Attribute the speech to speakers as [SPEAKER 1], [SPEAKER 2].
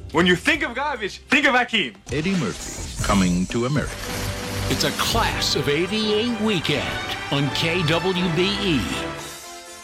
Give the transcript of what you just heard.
[SPEAKER 1] When you think of garbage, think of Akeem.
[SPEAKER 2] Eddie Murphy, coming to America.
[SPEAKER 3] It's a class of '88 weekend on KWBE.